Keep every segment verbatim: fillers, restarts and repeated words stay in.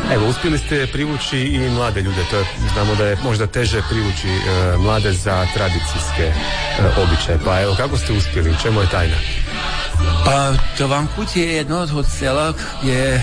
Evo, uspjeli ste privući i mlade ljude, to je, znamo da je možda teže privući e, mlade za tradicijske e, običaje, pa evo, kako ste uspjeli, čemu je tajna? Pa Tavankut je jedno od sela gdje je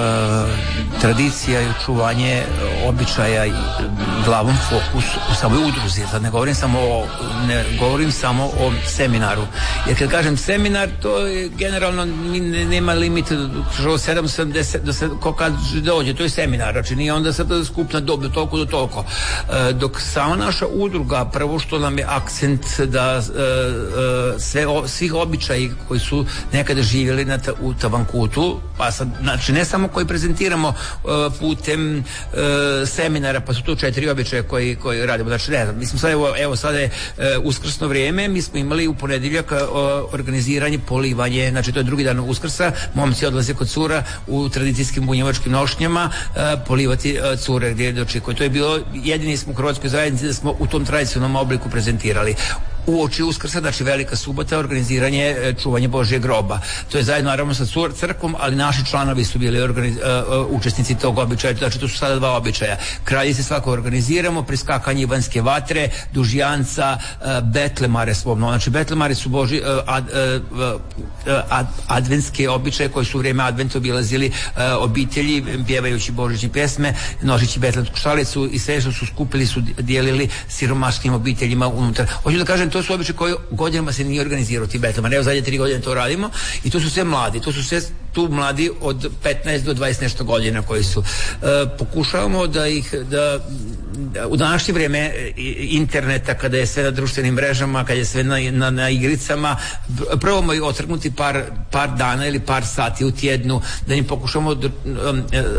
tradicija i očuvanje običaja i glavom fokus u samoj udruzi. Sad ne govorim samo o, ne govorim samo o seminaru. Jer kad kažem seminar, to je generalno nema limita do sedam sedamdeset do ko kad dođe, to je seminar, znači nije onda sad skupna dob do toliko do toliko. E, dok sama naša udruga, prvo što nam je akcent da e, e, sve, o, svih običaji koji su nekada živjeli na ta, u Tavankutu, pa sad, znači ne samo koji prezentiramo uh, putem uh, seminara, pa su to četiri običaje koji, koji radimo, znači ne znam, mi smo sad, evo, evo sada je uh, uskrsno vrijeme, mi smo imali u ponedjeljak uh, organiziranje, polivanje, znači to je drugi dan Uskrsa, momci odlaze kod cura u tradicijskim bunjevačkim nošnjama uh, polivati uh, cure gdje dočekuju. To je bilo, jedini smo u Hrvatskoj zajednici da smo u tom tradicionalnom obliku prezentirali. U oči Uskrsa, znači velika subota, organiziranje čuvanje Božjeg groba. To je zajedno naravno sa crkvom, ali naši članovi su bili organiz, uh, učesnici tog običaja, znači to su sada dva običaja. Kraljice svako organiziramo, priskakanje Ivanske vatre, Dužjanca, uh, Betlemare svobno. Znači Betlemare su Boži, uh, ad, uh, uh, ad, adventske običaje koji su u vrijeme adventa obilazili uh, obitelji, pjevajući božićne pjesme, nožeći betlemsku šalicu i sve što su skupili su dijelili siromašnim obiteljima unutar. Hoću da kažem, to su običaje koji godinama se nije organizirao ti Betleman. Evo zadnje tri godine to radimo i to su sve mladi, to su sve tu mladi od petnaest do dvadeset nešto godina koji su. E, pokušavamo da ih, da, da u današnje vrijeme interneta, kada je sve na društvenim mrežama, kada je sve na, na, na igricama, probamo ih otrgnuti par, par dana ili par sati u tjednu, da im pokušamo da, um, uh,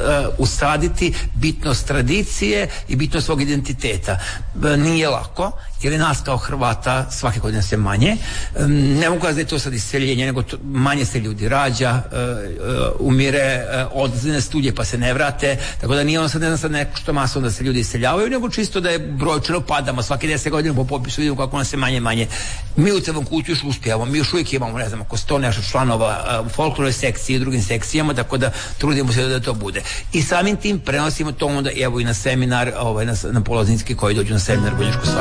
usaditi bitnost tradicije i bitnost svog identiteta. E, nije lako, jer je nas kao Hrvata svake godine sve manje. E, ne mogu da je to sad iseljenje, nego to, manje se ljudi rađa, e, umire, odlaze na studije pa se ne vrate, tako da nije on sad ne znam sad neko što masovno da se ljudi iseljavaju, nego čisto da je brojčano padamo svaki deset godina po popisu, vidimo kako nas se manje manje. Mi u Tavankutu još uspijemo, mi još uvijek imamo, ne znam, oko sto nešto članova u folklornoj sekciji i drugim sekcijama, tako da trudimo se da to bude. I samim tim prenosimo to onda evo i na seminar, ovaj, na, na polaznike koji dođu na seminar Bunjevačko